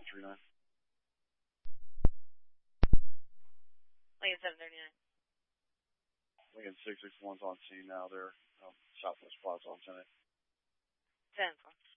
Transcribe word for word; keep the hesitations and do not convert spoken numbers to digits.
three nine. Lincoln seven thirty-nine. Lincoln six six one's on scene now. They're um, Southwest Plaza on ten. ten four.